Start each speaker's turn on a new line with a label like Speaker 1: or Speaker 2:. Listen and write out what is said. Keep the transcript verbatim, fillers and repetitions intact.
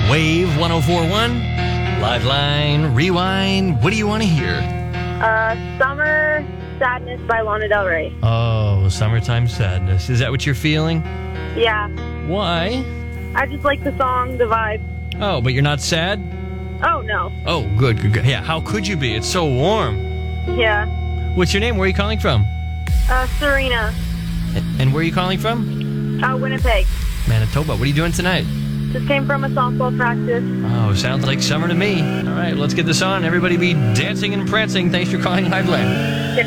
Speaker 1: Wave one oh four point one, Live Line, Rewind. What do you want to hear?
Speaker 2: Uh, Summer Sadness by Lana Del Rey.
Speaker 1: Oh, Summertime Sadness. Is that what you're feeling?
Speaker 2: Yeah.
Speaker 1: Why?
Speaker 2: I just like the song, the vibe.
Speaker 1: Oh, but you're not sad?
Speaker 2: Oh, no.
Speaker 1: Oh, good, good, good. Yeah, how could you be? It's so warm.
Speaker 2: Yeah.
Speaker 1: What's your name? Where are you calling from?
Speaker 2: Uh, Serena.
Speaker 1: And where are you calling from?
Speaker 2: Uh, Winnipeg.
Speaker 1: Manitoba. What are you doing tonight?
Speaker 2: Just came from a softball practice.
Speaker 1: Oh, sounds like summer to me. All right, let's get this on. Everybody be dancing and prancing. Thanks for calling Live Line.